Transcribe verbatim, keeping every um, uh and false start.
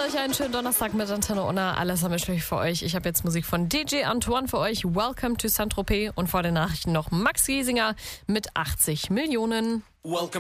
euch einen schönen Donnerstag mit Antenne Unna. Alles haben wir schlecht für euch. Ich habe jetzt Musik von D J Antoine für euch. Welcome to Saint-Tropez. Und vor den Nachrichten noch Max Giesinger mit achtzig Millionen. Welcome.